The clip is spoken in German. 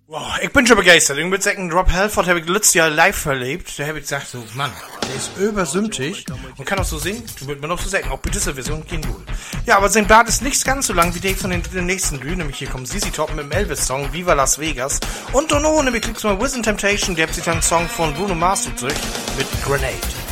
Wow, ich bin schon begeistert. Ich würde sagen, Rob Halford habe ich letztes Jahr live erlebt. Da habe ich gesagt, so, Mann, der ist übersümmtig und kann auch so singen. Du würdest man auch so sagen, auch bei dieser Version gehen wohl. Ja, aber sein Bart ist nicht ganz so lang wie der von den nächsten Drü, nämlich hier kommt ZZ Top mit dem Elvis-Song Viva Las Vegas. Und Dono, nämlich kriegst du mal Wiz and Temptation, der hat sich dann einen Song von Bruno Mars zurück mit Grenade.